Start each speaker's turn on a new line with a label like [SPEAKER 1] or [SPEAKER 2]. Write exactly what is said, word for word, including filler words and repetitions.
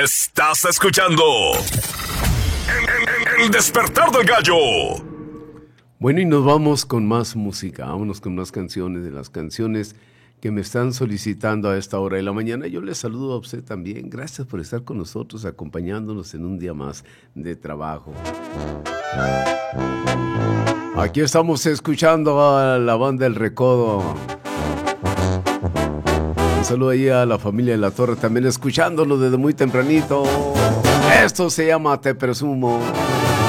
[SPEAKER 1] Estás escuchando el, el, el despertar del gallo.
[SPEAKER 2] Bueno, y nos vamos con más música, vámonos con más canciones, de las canciones que me están solicitando a esta hora de la mañana. Yo les saludo a usted también. Gracias por estar con nosotros, acompañándonos en un día más de trabajo. Aquí estamos escuchando a la banda El Recodo. Un saludo ahí a la familia de La Torre, también escuchándolo desde muy tempranito. Esto se llama Te Presumo.